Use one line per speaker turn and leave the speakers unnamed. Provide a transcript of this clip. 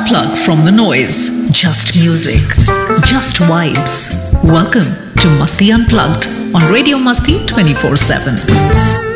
Unplug from the noise. Just music. Just vibes. Welcome to Masti Unplugged on Radio Masti 24/7.